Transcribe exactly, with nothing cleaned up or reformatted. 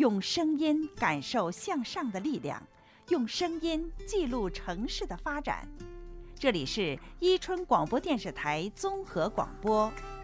用声音感受向上的力量，用声音记录城市的发展。这里是伊春广播电视台综合广播。